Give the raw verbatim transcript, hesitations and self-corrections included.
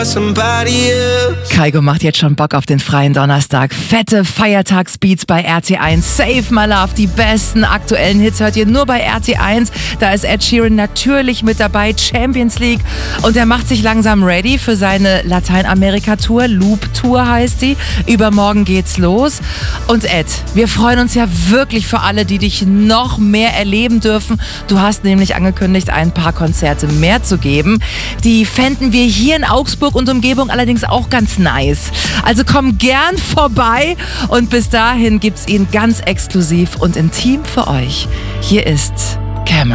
Kygo macht jetzt schon Bock auf den freien Donnerstag. Fette Feiertagsbeats bei R T eins. Save My Love, die besten aktuellen Hits hört ihr nur bei R T eins. Da ist Ed Sheeran natürlich mit dabei, Champions League. Und er macht sich langsam ready für seine Lateinamerika-Tour. Loop-Tour heißt die. Übermorgen geht's los. Und Ed, wir freuen uns ja wirklich für alle, die dich noch mehr erleben dürfen. Du hast nämlich angekündigt, ein paar Konzerte mehr zu geben. Die fänden wir hier in Augsburg und Umgebung allerdings auch ganz nice. Also komm gern vorbei und bis dahin gibt's ihn ganz exklusiv und intim für euch. Hier ist Cameron.